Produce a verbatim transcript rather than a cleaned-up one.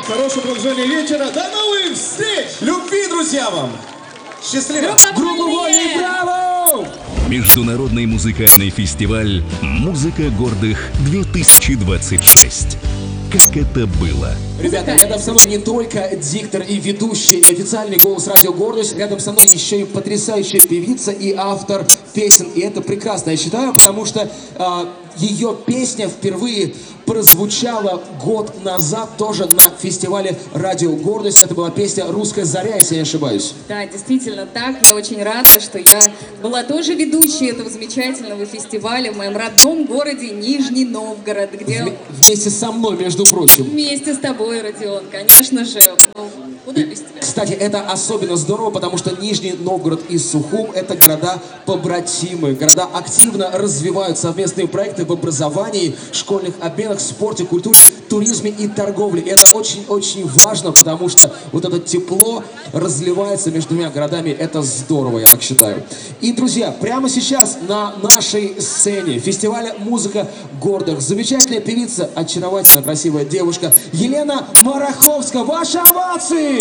Хорошего продолжения вечера. До новых встреч! Любви, друзья, вам! Счастливо! Группа «Вольный», браво! Международный музыкальный фестиваль «Музыка гордых-две тысячи двадцать шесть». Как это было? Ребята, рядом со мной не только диктор и ведущий, и официальный голос радио «Гордость», рядом со мной еще и потрясающая певица и автор песен. И это прекрасно, я считаю, потому что э, ее песня впервые прозвучала год назад тоже на фестивале «Радио Гордость». Это была песня «Русская заря», если я не ошибаюсь. Да, действительно так. Я очень рада, что я была тоже ведущей этого замечательного фестиваля в моем родном городе Нижний Новгород, где... Вм вместе со мной, между прочим. Вместе с тобой, Родион, конечно же. Ну, куда без тебя? Кстати, это особенно здорово, потому что Нижний Новгород и Сухум — это города-побратимы. Города активно развивают совместные проекты в образовании, школьных обменах, спорте, культуре, туризме и торговле. И это очень-очень важно, потому что вот это тепло разливается между двумя городами. Это здорово, я так считаю. И, друзья, прямо сейчас на нашей сцене фестиваля «Музыка гордых» замечательная певица, очаровательная, красивая девушка Елена Мараховская. Ваши овации!